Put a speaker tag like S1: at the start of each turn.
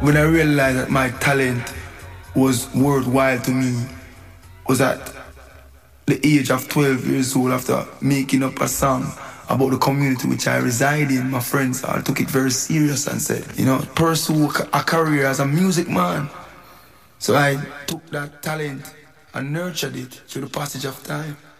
S1: when I realized that my talent was worthwhile to me was at the age of 12 years old after making up a song about the community which I reside in. My friends all took it very serious and said, pursue a career as a music man. So I took that talent and nurtured it through the passage of time.